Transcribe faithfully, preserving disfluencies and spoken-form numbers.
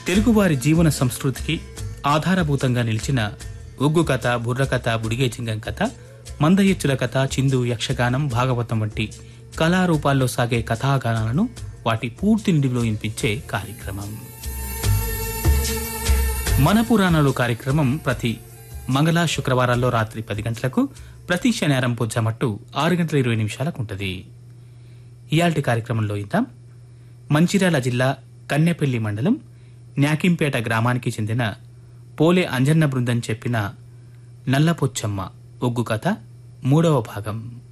తెలుగువారి జీవన సంస్కృతికి ఆధారభూతంగా నిలిచిన ఒగ్గు కథ, బుర్రకథ, బుడిగేచింగం కథ, మందయచ్చుల కథ, చిందు, యక్షగానం, భాగవతం వంటి కళారూపాల్లో సాగే కథాగానాలను వాటి పూర్తి నిడివిలో వినిపించే కార్యక్రమం. మన పురాణాలు కార్యక్రమం ప్రతి మంగళ శుక్రవారాల్లో రాత్రి పది గంటలకు, ప్రతి శనివారం పొజ్జామట్టు ఆరు గంటల ఇరవై నిమిషాలకు ఉంటుంది. ఇయాల్టి కార్యక్రమంలో ఇందాం మంచిర్యాల జిల్లా కన్నెపల్లి మండలం న్యాకింపేట గ్రామానికి చెందిన పోలే అంజన్న బృందం చెప్పిన నల్లపొచ్చమ్మ ఒగ్గు కథ మూడవ భాగం.